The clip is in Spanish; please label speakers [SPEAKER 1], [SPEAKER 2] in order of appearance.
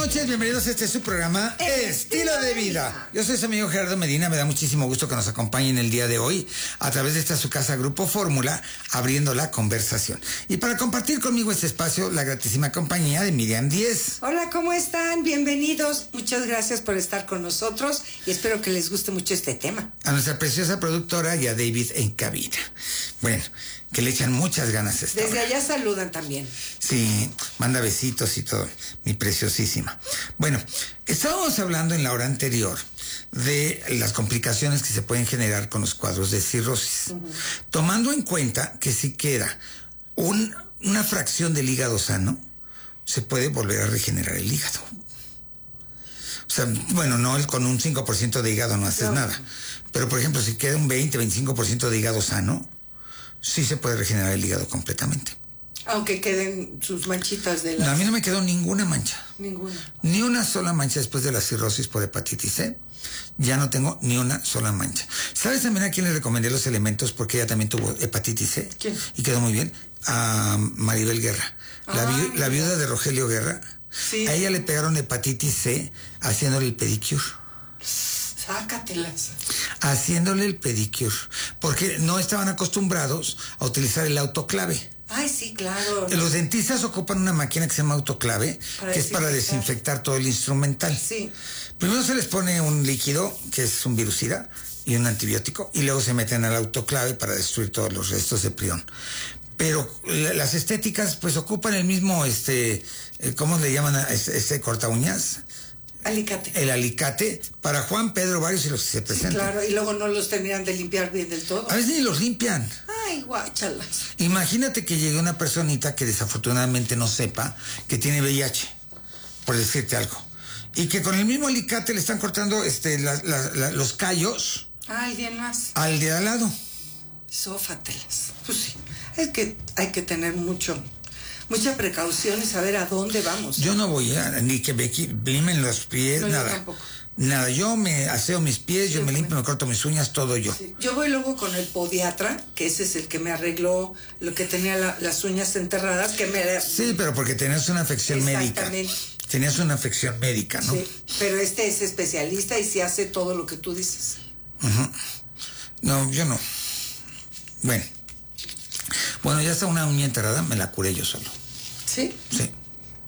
[SPEAKER 1] noches, bienvenidos a este su programa Estilo de Vida. Yo soy su amigo Gerardo Medina, me da muchísimo gusto que nos acompañen el día de hoy a través de esta su casa Grupo Fórmula, abriendo la conversación. Y para compartir conmigo este espacio, la gratísima compañía de Miriam Díez.
[SPEAKER 2] Hola, ¿cómo están? Bienvenidos, muchas gracias por estar con nosotros y espero que les guste mucho este tema.
[SPEAKER 1] A nuestra preciosa productora y a David en cabina. Bueno, que le echan muchas ganas a esta
[SPEAKER 2] Desde
[SPEAKER 1] hora.
[SPEAKER 2] allá saludan también.
[SPEAKER 1] Sí, manda besitos y todo, mi preciosísima. Bueno, estábamos hablando en la hora anterior de las complicaciones que se pueden generar con los cuadros de cirrosis, tomando en cuenta que si queda una fracción del hígado sano, se puede volver a regenerar el hígado. O sea, bueno, no con un 5% de hígado no haces nada, pero por ejemplo, si queda un 20-25% de hígado sano, sí se puede regenerar el hígado completamente.
[SPEAKER 2] Aunque queden sus manchitas de
[SPEAKER 1] No, a mí no me quedó ninguna mancha.
[SPEAKER 2] Ninguna.
[SPEAKER 1] Ni una sola mancha después de la cirrosis por hepatitis C. Ya no tengo ni una sola mancha. ¿Sabes también a quién le recomendé los elementos? Porque ella también tuvo hepatitis C.
[SPEAKER 2] ¿Quién?
[SPEAKER 1] Y quedó muy bien. A Maribel Guerra. La viuda de Rogelio Guerra.
[SPEAKER 2] Sí.
[SPEAKER 1] A ella le pegaron hepatitis C haciéndole el pedicure.
[SPEAKER 2] Sácatelas.
[SPEAKER 1] Haciéndole el pedicure. Porque no estaban acostumbrados a utilizar el autoclave.
[SPEAKER 2] Ay, sí, claro.
[SPEAKER 1] Los dentistas ocupan una máquina que se llama autoclave, que es para desinfectar todo el instrumental.
[SPEAKER 2] Sí.
[SPEAKER 1] Primero se les pone un líquido, que es un virucida, y un antibiótico, y luego se meten al autoclave para destruir todos los restos de prión. Pero las estéticas, pues ocupan el mismo, ¿cómo le llaman a ese corta uñas?
[SPEAKER 2] Alicate.
[SPEAKER 1] El alicate para Juan, Pedro, varios y los que se presentan.
[SPEAKER 2] Sí, claro, y luego no los terminan de limpiar bien del todo.
[SPEAKER 1] A veces ni los limpian.
[SPEAKER 2] Ay, guáchalas.
[SPEAKER 1] Imagínate que llegue una personita que desafortunadamente no sepa que tiene VIH, por decirte algo, y que con el mismo alicate le están cortando los callos
[SPEAKER 2] Ay, bien más.
[SPEAKER 1] al de al lado.
[SPEAKER 2] Sófatelas. Pues sí, es que hay que tener mucha precaución y saber a dónde vamos.
[SPEAKER 1] Yo no voy a ni que me limen los pies,
[SPEAKER 2] No,
[SPEAKER 1] nada.
[SPEAKER 2] yo tampoco.
[SPEAKER 1] Nada, yo me aseo mis pies,
[SPEAKER 2] Sí,
[SPEAKER 1] yo me
[SPEAKER 2] también.
[SPEAKER 1] limpio, me corto mis uñas, todo yo.
[SPEAKER 2] Sí. Yo voy luego con el podiatra, que ese es el que me arregló lo que tenía las uñas enterradas, que me...
[SPEAKER 1] Sí, pero porque tenías una afección médica.
[SPEAKER 2] Exactamente.
[SPEAKER 1] Tenías una afección médica, ¿no?
[SPEAKER 2] Sí, pero este es especialista y sí hace todo lo que tú dices.
[SPEAKER 1] Uh-huh. No, yo no. Bueno, ya está una uña enterrada, me la curé yo solo.
[SPEAKER 2] ¿Sí?
[SPEAKER 1] Sí.